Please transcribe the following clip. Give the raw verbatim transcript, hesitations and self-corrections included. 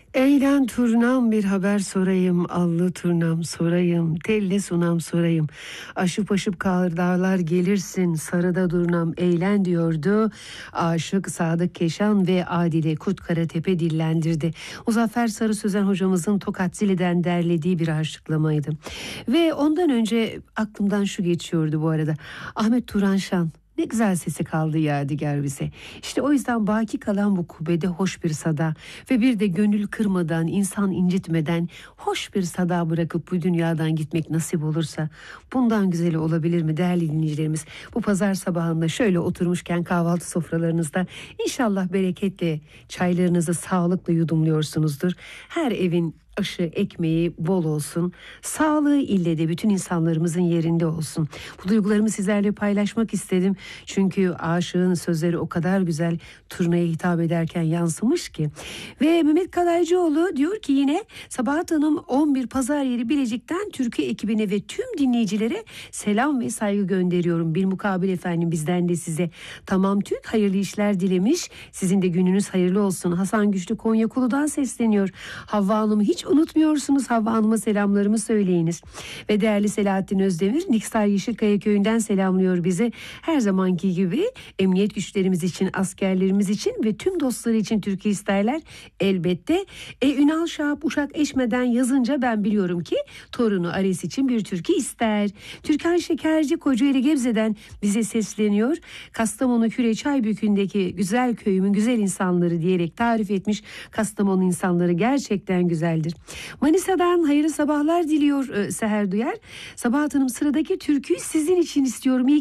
Eğlen turnam bir haber sorayım, allı turnam sorayım, telle sunam sorayım. Aşıp aşıp kağır dağlar gelirsin, sarıda durnam eğlen diyordu. Aşık Sadık Keşan ve Adile Kurt Karatepe dillendirdi. Muzaffer Sarı Sözen hocamızın Tokat Zili'den derlediği bir aşıklamaydı. Ve ondan önce aklımdan şu geçiyordu bu arada. Ahmet Turan Şan. Ne güzel sesi kaldı yadigar bize. İşte o yüzden baki kalan bu kubbede hoş bir sada ve bir de gönül kırmadan, insan incitmeden hoş bir sada bırakıp bu dünyadan gitmek nasip olursa bundan güzeli olabilir mi değerli dinleyicilerimiz? Bu pazar sabahında şöyle oturmuşken kahvaltı sofralarınızda inşallah bereketle çaylarınızı sağlıkla yudumluyorsunuzdur. Her evin aşı ekmeği bol olsun. Sağlığı ille de bütün insanlarımızın yerinde olsun. Bu duygularımı sizlerle paylaşmak istedim. Çünkü aşığın sözleri o kadar güzel turnaya hitap ederken yansımış ki. Ve Mehmet Kalaycıoğlu diyor ki yine Sabahat Hanım on bir Pazar Yeri Bilecik'ten Türkiye ekibine ve tüm dinleyicilere selam ve saygı gönderiyorum. Bir mukabil efendim bizden de size. Tamam Türk hayırlı işler dilemiş. Sizin de gününüz hayırlı olsun. Hasan Güçlü Konyakulu'dan sesleniyor. Havva Hanım'ı hiç unutmuyorsunuz. Havva Hanım'a selamlarımı söyleyiniz. Ve değerli Selahattin Özdemir Niksar Yeşilkaya köyünden selamlıyor bizi. Her zamanki gibi emniyet güçlerimiz için, askerlerimiz için ve tüm dostları için Türkiye isterler elbette. E, Ünal Şahap Uşak Eşme'den yazınca ben biliyorum ki torunu Ares için bir türkü ister. Türkan Şekerci Kocaeli Gebze'den bize sesleniyor. Kastamonu Küre Çaybükü'ndeki güzel köyümün güzel insanları diyerek tarif etmiş. Kastamonu insanları gerçekten güzeldir. Manisa'dan hayırlı sabahlar diliyor e, Seher Duyar. Sabahat Hanım sıradaki türküyü sizin için istiyorum. İyi